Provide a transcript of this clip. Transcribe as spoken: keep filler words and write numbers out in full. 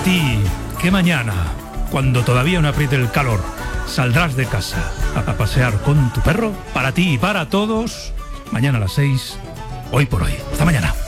ti, que mañana, cuando todavía no apriete el calor, saldrás de casa a pasear con tu perro, para ti y para todos, mañana a las seis, Hoy por Hoy. Hasta mañana.